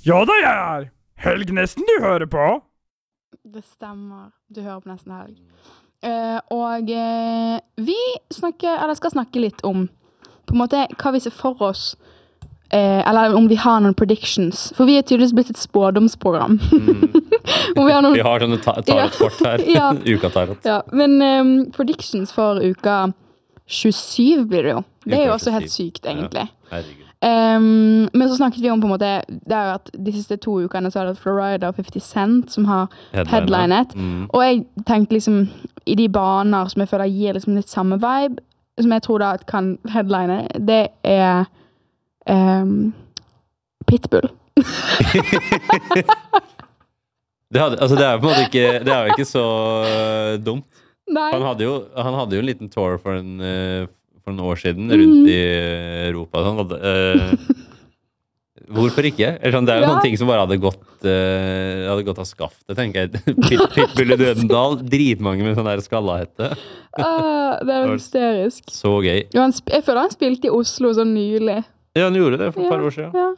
Ja da, jeg Helgnesten du hører på. Det stemmer. Du hører på nesten helg. Vi skal snakke litt om på en måte hva vi ser for oss, eller om vi har noen predictions. For vi tydeligvis blitt et spådomsprogram. Vi har sånne tarotkort her. Ja. Uka-tarot. Ja, men predictions for uka 27 blir det jo. Det er jo også helt sykt, egentlig. Ja, herregud. Men så snakket vi om på en måte, det er jo at de siste 2 ukene så er det Florida og 50 Cent som har headlinet. Og jeg tenkte liksom i de baner som jeg føler gir liksom litt samme vibe, som jeg tror da kan headline, det er Pitbull. Det er jo på en måte ikke, det er jo ikke så dumt. Nei. Han hadde jo en liten tour for noen år siden rundt i Europa. Hvorfor ikke? Det er jo noen ting som bare hadde gått av skaftet, tenker jeg. Pitbull i Dødendal, dritmange med sånn der skallahette. Det er hysterisk. Så gøy. Jo, jeg føler han spilte i Oslo så nylig. Ja, han gjorde det for et par år siden. Ja.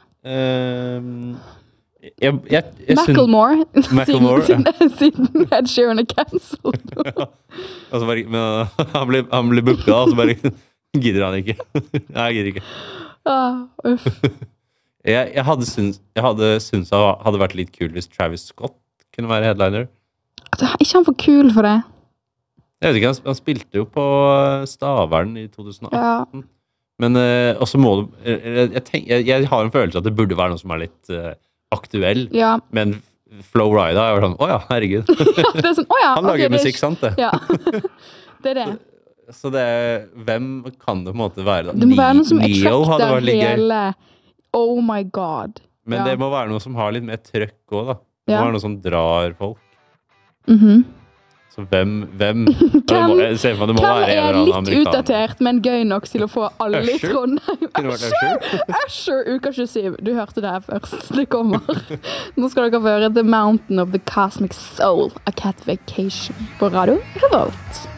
Macklemore. Siden Ed Sheeran er cancelled. Altså han ble booket, og så bare gidder han ikke. Jeg gidder ikke. Jeg hadde syntes det hadde vært litt kul hvis Travis Scott kunne være headliner. Altså, ikke han for kul for det? Jeg vet ikke, han spilte jo på Stavern i 2018. Ja. Men også må jeg har en følelse at det burde være noe som er litt aktuell. Ja. Men Flo Rida er jo sånn, åja, herregud. Det er sånn, åja, han lager musikk, sant det? Ja, det er det. Så hvem kan det på en måte være da? Det må være noe som Neo hadde vært litt hele, oh my god. Men det må være noe som har litt mer trøkk også da. Det må være noe som drar folk. Så hvem Hvem er litt utdatert, men gøy nok til å få alle i Trondheim? Usher, uka 27. Du hørte det her først. Det kommer. Nå skal dere høre The Mountain of the Cosmic Soul, A Cat Vacation på Radio Revolt.